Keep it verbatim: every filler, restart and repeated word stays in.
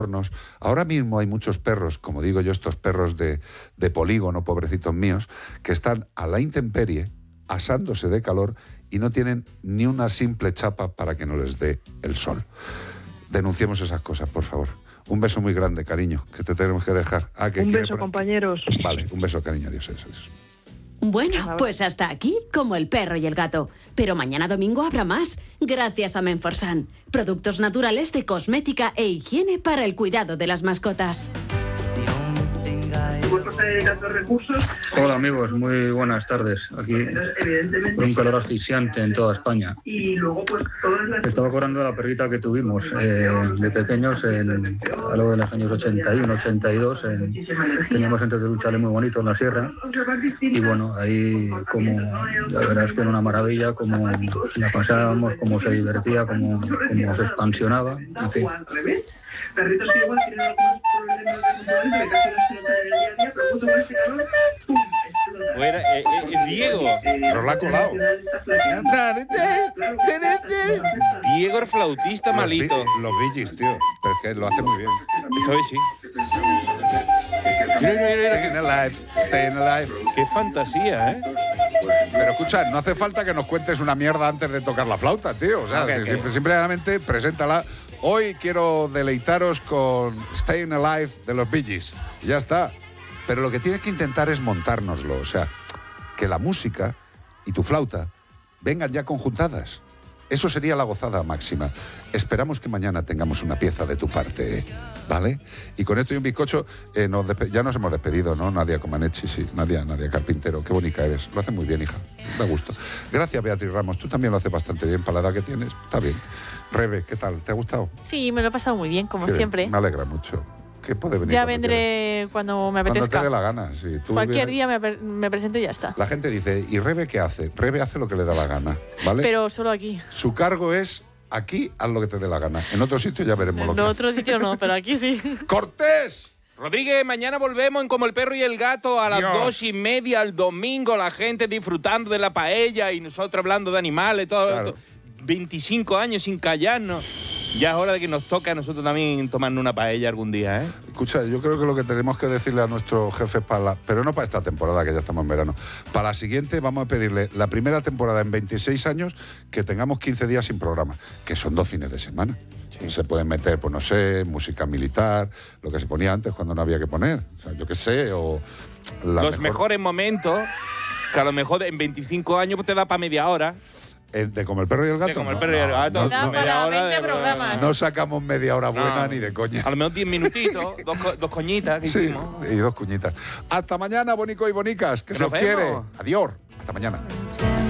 Ahora mismo hay muchos perros, como digo yo, estos perros de, de polígono, pobrecitos míos, que están a la intemperie, asándose de calor y no tienen ni una simple chapa para que no les dé el sol. Denunciemos esas cosas, por favor. Un beso muy grande, cariño, que te tenemos que dejar. Ah, que un beso, poner... compañeros. Vale, un beso, cariño, adiós, adiós. Bueno, pues hasta aquí, como el perro y el gato. Pero mañana domingo habrá más, gracias a Menforsan. Productos naturales de cosmética e higiene para el cuidado de las mascotas. Hola amigos, muy buenas tardes. Aquí un calor asfixiante en toda España. Estaba acordando de la perrita que tuvimos eh, de pequeños en, a lo de los años ochenta y uno, ochenta y dos. En, teníamos antes de un chalet muy bonito en la sierra. Y bueno, ahí como la verdad es que era una maravilla, como la pasábamos, cómo se divertía, cómo, cómo se expansionaba, en fin. Perritos que igual tienen algunos problemas de comportamiento que casi no se notan en el día a día, pero justo con este calor, ¡pum! Bueno, eh, eh, Diego. Pero la ha colado. Diego el flautista malito. Los, bi- los Bee Gees, tío. Pero es que lo hace muy bien. Esto es, sí. Staying alive, staying alive. Qué fantasía, ¿eh? Pero escucha, no hace falta que nos cuentes una mierda antes de tocar la flauta, tío. O sea, Okay, si- okay. simple- simplemente preséntala. Hoy quiero deleitaros con Staying Alive de los Bee Gees. Y ya está. Pero lo que tienes que intentar es montárnoslo. O sea, que la música y tu flauta vengan ya conjuntadas. Eso sería la gozada máxima. Esperamos que mañana tengamos una pieza de tu parte, ¿vale? Y con esto y un bizcocho, eh, nos despe- ya nos hemos despedido, ¿no? Nadia Comaneci, sí. Nadia, Nadia Carpintero, qué bonita eres. Lo haces muy bien, hija. Da gusto. Gracias, Beatriz Ramos. Tú también lo haces bastante bien para la edad que tienes. Está bien. Rebe, ¿qué tal? ¿Te ha gustado? Sí, me lo he pasado muy bien, como Sí, siempre. Me alegra mucho. ¿Qué puede venir? Ya cuando vendré cuando me quieras? apetezca. Cuando te dé la gana, sí. Tú Cualquier vienes- día me, per- me presento y ya está. La gente dice, ¿y Rebe qué hace? Rebe hace lo que le da la gana, ¿vale? Pero solo aquí. Su cargo es, aquí, haz lo que te dé la gana. En otro sitio ya veremos lo En que hace. otro sitio no, pero aquí sí. ¡Cortés! Rodríguez, mañana volvemos en Como el Perro y el Gato a las Dios. dos y media el domingo, la gente disfrutando de la paella y nosotros hablando de animales, todo Claro. esto. veinticinco años sin callarnos. Ya es hora de que nos toque a nosotros también tomarnos una paella algún día, ¿eh? Escucha, yo creo que lo que tenemos que decirle a nuestros jefes para la, pero no para esta temporada, que ya estamos en verano, para la siguiente vamos a pedirle la primera temporada en veintiséis años que tengamos quince días sin programa, que son dos fines de semana. Sí. Se pueden meter, pues no sé, música militar, lo que se ponía antes cuando no había que poner, o sea, yo qué sé, o... La Los mejor- mejores momentos, que a lo mejor en veinticinco años pues, te da para media hora. El de Como el Perro y el Gato. De Como el no, Perro y el no, Gato. no, Da no, para hora veinte de- programas. no sacamos media hora buena No. ni de coña. A lo mejor diez minutitos, dos, co- dos coñitas que Sí, hicimos. y dos cuñitas. Hasta mañana, bonico y bonicas, que Que se nos os quiere. vemos. Adiós. Hasta mañana.